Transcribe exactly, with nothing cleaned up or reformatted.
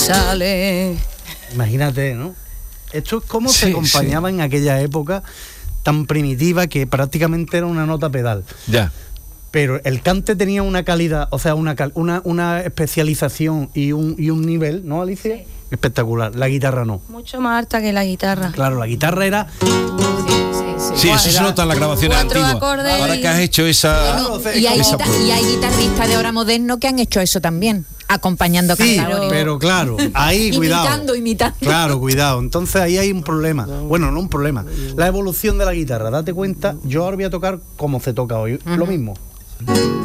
sale. Imagínate, ¿no? Esto es como Sí, se acompañaba sí. en aquella época tan primitiva que prácticamente era una nota pedal. Ya. Pero el cante tenía una calidad, o sea, una cal- una, una especialización y un, y un nivel, ¿no, Alicia? Sí. Espectacular. La guitarra no. Mucho más alta que la guitarra. Claro, la guitarra era... Sí, eso se nota en las grabaciones Cuatro antiguas. acordes Ahora y- que has hecho esa... Claro, o sea, Y hay, esa guita- prueba. y hay guitarristas de ahora moderno que han hecho eso también, acompañando Sí, cantadores. pero claro, ahí cuidado. Imitando, imitando. Claro, cuidado. Entonces ahí hay un problema. Bueno, no un problema. La evolución de la guitarra. Date cuenta, yo ahora voy a tocar como se toca hoy. Lo mismo.